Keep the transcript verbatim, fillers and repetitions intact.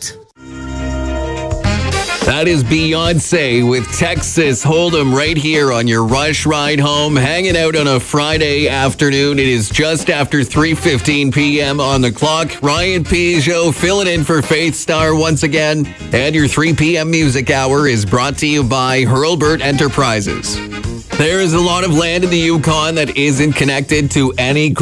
out. That is Beyonce with Texas Hold'em right here on your Rush Ride Home, hanging out on a Friday afternoon. It is just after three fifteen p.m. on the clock. Ryan Peugeot filling in for Faith Star once again. And your three p.m. music hour is brought to you by Hurlburt Enterprises. There is a lot of land in the Yukon that isn't connected to any